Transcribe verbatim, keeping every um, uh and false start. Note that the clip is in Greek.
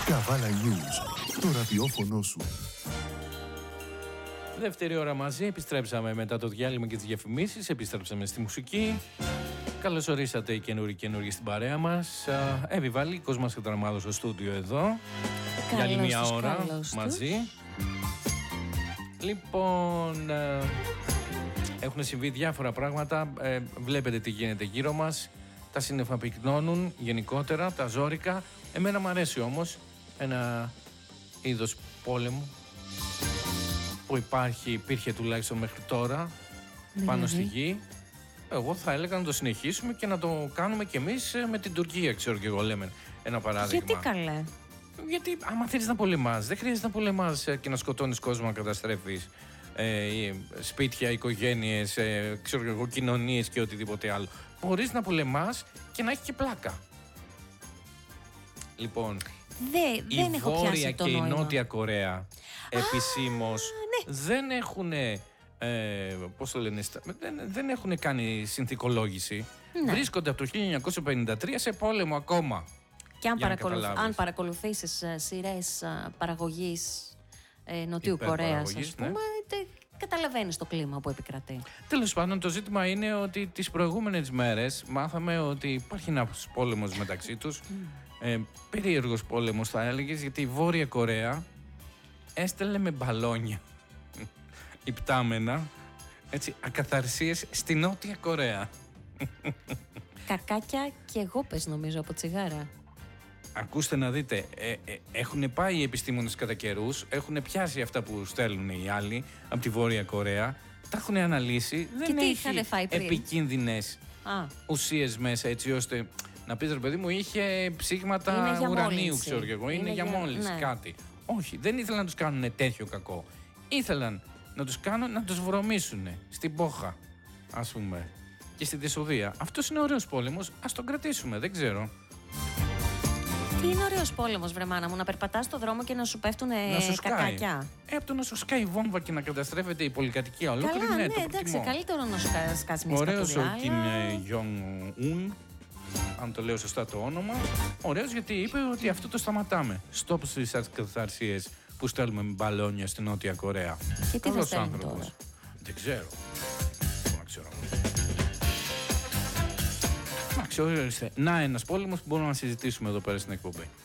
Καβάλα News, το ραδιόφωνο σου. Δεύτερη ώρα μαζί, επιστρέψαμε μετά το διάλειμμα και τις διαφημίσεις, επιστρέψαμε στη μουσική. Καλώς ορίσατε οι καινούργοι καινούργοι στην παρέα μας. Εύη Βαλίκος μας καταναμάδω στο στούντιο εδώ. Καλώς για άλλη μια τους, ώρα μαζί. Τους. Λοιπόν, ε, έχουν συμβεί διάφορα πράγματα. Ε, βλέπετε τι γίνεται γύρω μας. Τα σύννεφα πυκνώνουν γενικότερα, τα ζόρικα. Εμένα μου αρέσει όμως ένα είδος πόλεμου που υπάρχει, υπήρχε τουλάχιστον μέχρι τώρα, δηλαδή πάνω στη γη. Εγώ θα έλεγα να το συνεχίσουμε και να το κάνουμε κι εμείς με την Τουρκία, ξέρω και εγώ, λέμε ένα παράδειγμα. Γιατί καλέ? Γιατί άμα θέλεις να πολεμάς, δεν χρειάζεται να πολεμάς και να σκοτώνεις κόσμο, να καταστρέφεις ε, σπίτια, οικογένειες, ε, ξέρω και εγώ, κοινωνίες και οτιδήποτε άλλο. Μπορείς να πολεμάς και να έχει και πλάκα. Λοιπόν, Δε, δεν η έχω Βόρεια το και νόημα. η Νότια Κορέα επισήμως ναι. δεν έχουν, ε, πώς το λένε, δεν, δεν έχουν κάνει συνθηκολόγηση. Ναι. Βρίσκονται από το χίλια εννιακόσια πενήντα τρία σε πόλεμο ακόμα. Και αν, παρακολουθ, αν, αν παρακολουθήσεις uh, σειρές uh, παραγωγής uh, Νοτιού Κορέας, ας πούμε, ναι. καταλαβαίνεις το κλίμα που επικρατεί. Τέλος πάντων, το ζήτημα είναι ότι τις προηγούμενες μέρες μάθαμε ότι υπάρχει ένας πόλεμος μεταξύ τους. Mm. Ε, περίεργος πόλεμος θα έλεγες, γιατί η Βόρεια Κορέα έστελνε με μπαλόνια υπτάμενα, έτσι, ακαθαρσίες στη Νότια Κορέα. Κακάκια και γόπες νομίζω από τσιγάρα. Ακούστε να δείτε, ε, ε, έχουν πάει οι επιστήμονες κατά καιρούς, έχουν πιάσει αυτά που στέλνουν οι άλλοι από τη Βόρεια Κορέα, τα έχουν αναλύσει, δεν έχει επικίνδυνες Α. ουσίες μέσα, έτσι ώστε να πεις, ρε παιδί μου, είχε ψήγματα ουρανίου, μόλυνση. Ξέρω και εγώ, είναι, είναι για, για μόλυνση, ναι. κάτι. Όχι, δεν ήθελαν να τους κάνουν τέτοιο κακό. Ήθελαν να τους κάνουν να τους βρωμίσουν στην Πόχα, ας πούμε, και στη Δεσσωδία. Αυτός είναι ωραίος πόλεμος, ας τον κρατήσουμε, δεν ξέρω. Τι είναι ωραίος πόλεμος, βρε μάνα μου, να περπατάς στον δρόμο και να σου πέφτουν κακάκια. Ε, από το να σου σκάει βόμβα και να καταστρέφεται η πολυκατοικία ολόκληρη. Καλά, ναι, ναι, το εντάξει, καλύτερο να σου σκάσει μια ωραίος ο Κιμ Jong-un, αν το λέω σωστά το όνομα. Ωραίος, γιατί είπε ότι αυτό το σταματάμε. Στόπ στις ακαθαρσίες που στέλνουμε με μπαλόνια στην Νότια Κορέα. Και τι θα στέλνουμε τώρα? Δεν ξέρω. Δεν ξέρω. Να ένας πόλεμος που μπορούμε να συζητήσουμε εδώ πέρα στην εκπομπή.